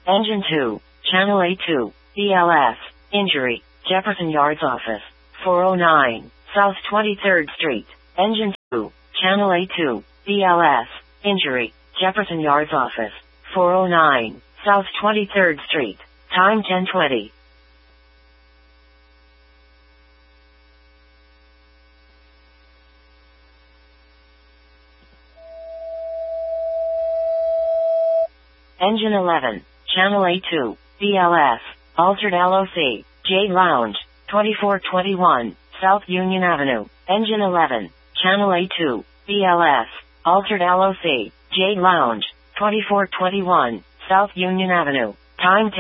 Engine 2, Channel A2, BLS, injury, Jefferson Yards office, 409, South 23rd Street. Engine 2, Channel A2, BLS, injury, Jefferson Yards office, 409, South 23rd Street. Time 10:20. Engine 11, Channel A2, BLS, altered LOC, J Lounge, 2421, South Union Avenue. Engine 11, Channel A2, BLS, altered LOC, J Lounge, 2421, South Union Avenue. Time